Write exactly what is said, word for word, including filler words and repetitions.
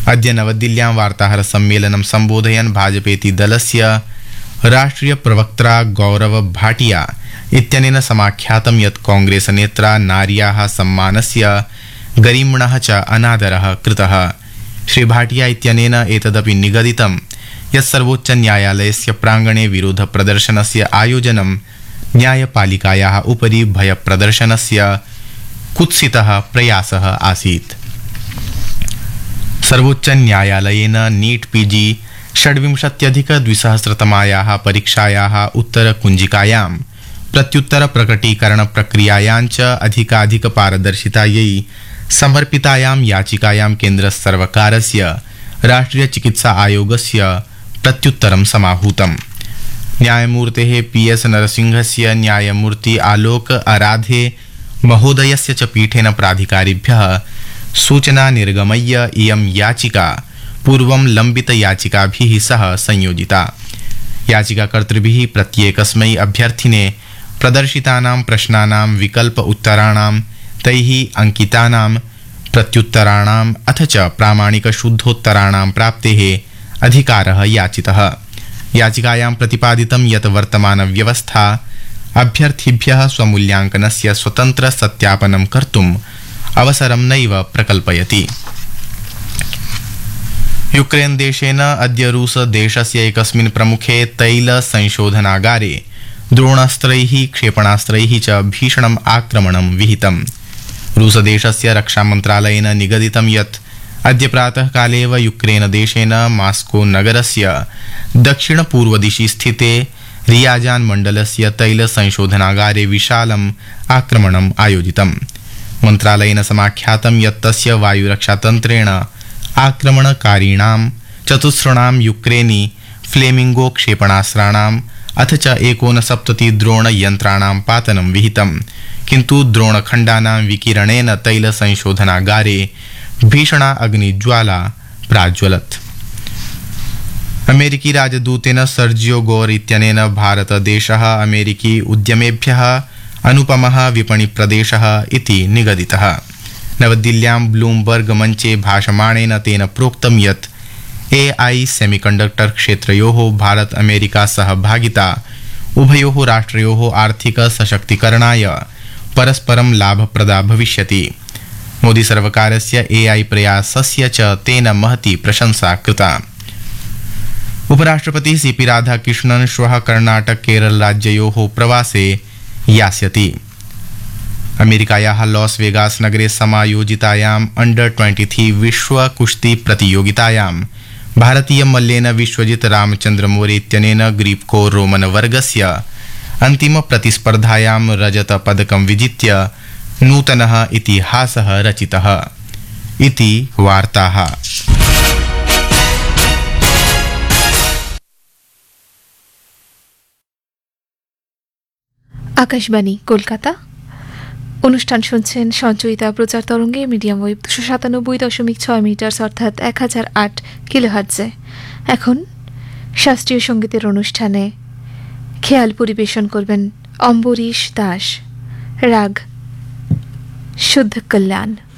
अद्य नवदिल्ल्यां वार्ताहरसम्मेलनं सम्बोधयन् भाजपेति दलस्य राष्ट्रिय प्रवक्त्रा गौरव भाटिया इत्यनेन समाख्यातं यत् कांग्रेस नेत्रा नार्याः सम्मानस्य गरिम्णः च अनादरः कृतः। श्री भाटिया इत्यनेन एतदपि निगदितं यत् सर्वोच्च न्यायालयस्य प्राङ्गणे विरोधप्रदर्शनस्य आयोजनं न्यायपालिकायाः उपरि भयप्रदर्शनस्य कुत्सितः प्रयासः आसीत्। सर्वोच्च न्यायालयेन नीट पीजी षड्विंशत्यधिकद्विसहस्रतमायाः परीक्षायाः उत्तरकुञ्जिकायां प्रत्युत्तरप्रकटीकरणप्रक्रियायां च अधिकाधिकपारदर्शितायै समर्पितायां याचिकायां केन्द्रसर्वकारस्य राष्ट्रियचिकित्सा आयोगस्य प्रत्युत्तरं समाहूतम्। न्यायमूर्तेः पी एस नरसिंहस्य न्यायमूर्ति आलोक आराधे महोदयस्य च पीठेन प्राधिकारिभ्यः सूचना निर्गमय्य इयं याचिका पूर्वं लम्बितयाचिकाभिः सह संयोजिता। याचिकाकर्तृभिः प्रत्येकस्मै अभ्यर्थिने प्रदर्शितानां प्रश्नानां विकल्प उत्तराणां तैः अंकितानां प्रत्युत्तराणाम् अथ च प्रामाणिक शुद्धोत्तराणां प्राप्तेः अधिकारः याचितः। याचिकायां प्रतिपादितं यत् वर्तमानव्यवस्था अभ्यर्थिभ्यः स्वमूल्यांकनस्य स्वतन्त्र सत्यापनं कर्तुम् अवसरं नैव प्रकल्पयति। यूक्रेन देशेन अद्य रूस देशस्य एकस्मिन् प्रमुखे तैल संशोधनागारे द्रोणास्त्रैः क्षेपणास्त्रैः च भीषणम् आक्रमणं विहितम्। रूस देशस्य रक्षामन्त्रालयेन निगदितं यत् अद्य प्रातःकाले एव यूक्रेन देशेन मास्को नगरस्य दक्षिणपूर्वदिशि स्थिते रियाजान मण्डलस्य तैल संशोधनागारे विशालम् आक्रमणम् आयोजितम्। मन्त्रालयेन समाख्यातं यत् तस्य वायुरक्षातन्त्रेण आक्रमणकारिणां चतुस्रणां यूक्रेनी फ्लेमिंगो क्षेपणास्त्राणाम् अथ च एकोनसप्तति द्रोणयन्त्राणां पातनं विहितम्, किन्तु द्रोणखण्डानां विकिरणेन तैल संशोधनागारे भीषणा अग्निज्वाला प्राज्वलत्। अमेरिकी राजदूतेन सर्जियो गोर इत्यनेन भारतदेशः अमेरिकी उद्यमेभ्यः अनुपमः विपणिप्रदेशः इति निगदितः। नवदिल्ल्यां ब्लूमबर्ग मञ्चे भाषमाणेन तेन प्रोक्तं यत् ए आई सेमीकण्डक्टर क्षेत्रयोः भारत अमेरिका सहभागिता उभयोः राष्ट्रयोः आर्थिक सशक्तीकरणाय परस्परं लाभप्रदा भविष्यति। मोदी सर्वकारस्य ए आई प्रयासस्य च तेन महती प्रशंसा कृता। उपराष्ट्रपति सी पी राधाकृष्णन् श्वः कर्णाटक केरल राज्ययोः प्रवासे यास्यति। अमेरिकायाः लॉस वेगास नगरे समायोजितायाम् अंडर तेईस विश्व कुश्ती प्रतियोगितायां भारतीय मल्लेन विश्वजित रामचंद्र मोरे इत्यनेन ग्रीप्को रोमन वर्गस्य अन्तिम प्रतिस्पर्धायां रजत पदकं विजित्य नूतनः इतिहासः रचितः इति वार्ताः। आकाशवाणी कोलकाता অনুষ্ঠান শুনছেন সঞ্চয়িতা প্রচার তরঙ্গে মিডিয়াম ওয়েভ দুশো সাতানব্বই দশমিক ছয় মিটার অর্থাৎ এক হাজার আট কিলোহার্টজে। এখন শাস্ত্রীয় সঙ্গীতের অনুষ্ঠানে খেয়াল পরিবেশন করবেন অম্বরীশ দাস, রাগ শুদ্ধ কল্যাণ।